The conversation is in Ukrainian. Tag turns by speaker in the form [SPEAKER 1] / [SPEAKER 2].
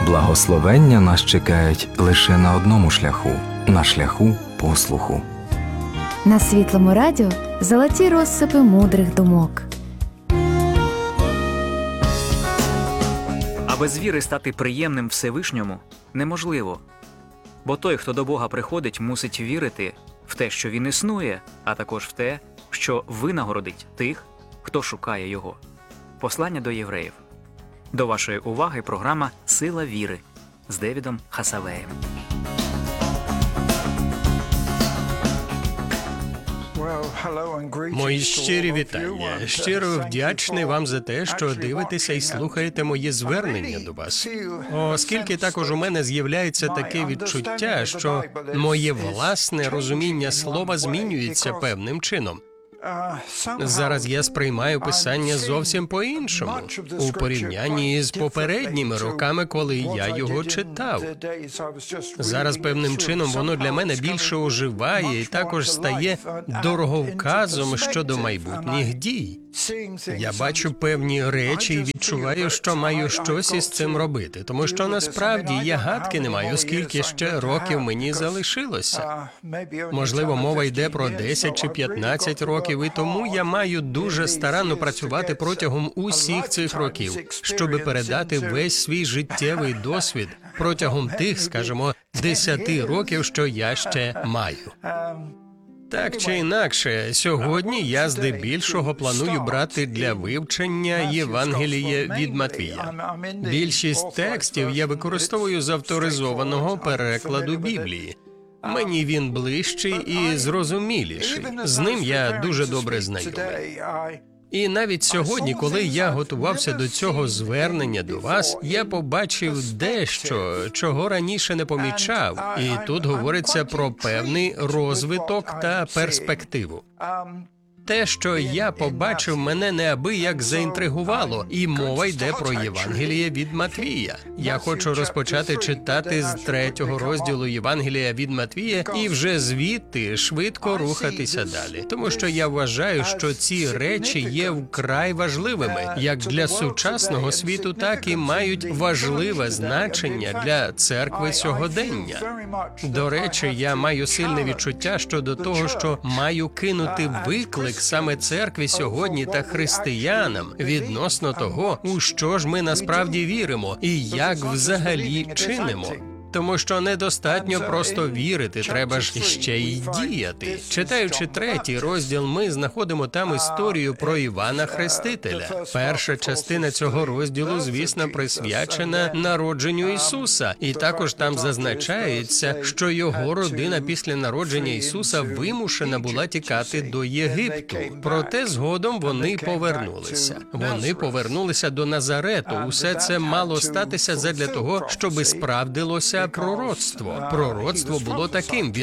[SPEAKER 1] Благословення нас чекають лише на одному шляху – на шляху послуху.
[SPEAKER 2] На Світлому радіо золоті розсипи мудрих думок.
[SPEAKER 3] А без віри стати приємним Всевишньому неможливо. Бо той, хто до Бога приходить, мусить вірити в те, що Він існує, а також в те, що винагородить тих, хто шукає Його. Послання до євреїв. До вашої уваги програма «Сила віри» з Девідом Хасавеєм.
[SPEAKER 4] Мої щирі вітання. Щиро вдячний вам за те, що дивитеся і слухаєте мої звернення до вас. Оскільки також у мене з'являється таке відчуття, що моє власне розуміння слова змінюється певним чином. Зараз я сприймаю Писання зовсім по-іншому, у порівнянні з попередніми роками, коли я його читав. Зараз певним чином воно для мене більше оживає і також стає дороговказом щодо майбутніх дій. Я бачу певні речі і відчуваю, що маю щось із цим робити, тому що насправді я гадки не маю, скільки ще років мені залишилося. Можливо, мова йде про 10 чи 15 років, і тому я маю дуже старанно працювати протягом усіх цих років, щоб передати весь свій життєвий досвід протягом тих, скажімо, 10 років, що я ще маю. Так чи інакше, сьогодні я здебільшого планую брати для вивчення Євангеліє від Матвія. Більшість текстів я використовую з авторизованого перекладу Біблії. Мені він ближчий і зрозуміліший. З ним я дуже добре знайомий. І навіть сьогодні, коли я готувався до цього звернення до вас, я побачив дещо, чого раніше не помічав. І тут говориться про певний розвиток та перспективу. Те, що я побачив, мене неабияк заінтригувало, і мова йде про Євангеліє від Матвія. Я хочу розпочати читати з 3-го розділу Євангелія від Матвія і вже звідти швидко рухатися далі. Тому що я вважаю, що ці речі є вкрай важливими, як для сучасного світу, так і мають важливе значення для церкви сьогодення. До речі, я маю сильне відчуття щодо того, що маю кинути виклик саме церкві сьогодні та християнам відносно того, у що ж ми насправді віримо і як взагалі чинимо. Тому що недостатньо просто вірити, треба ж ще й діяти. Читаючи 3-й розділ, ми знаходимо там історію про Івана Хрестителя. Перша частина цього розділу, звісно, присвячена народженню Ісуса. І також там зазначається, що його родина після народження Ісуса вимушена була тікати до Єгипту. Проте згодом вони повернулися. Вони повернулися до Назарету. Усе це мало статися задля того, щоби справдилося пророцтво. Пророцтво було таким: він